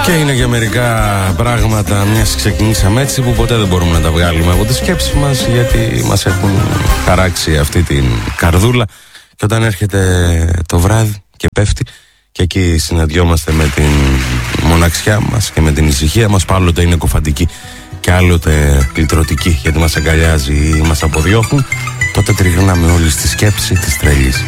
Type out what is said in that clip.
Και είναι για μερικά πράγματα, μιας ξεκινήσαμε έτσι, που ποτέ δεν μπορούμε να τα βγάλουμε από τις σκέψεις μας, γιατί μας έχουν χαράξει αυτή την καρδούλα. Και όταν έρχεται το βράδυ και πέφτει, και εκεί συναντιόμαστε με την μοναξιά μας και με την ησυχία μας, που άλλοτε είναι κοφαντική και άλλοτε κλητρωτική, γιατί μας αγκαλιάζει ή μας αποδιώχνουν, τότε τριγυρνάμε όλοι στη σκέψη της τρελής.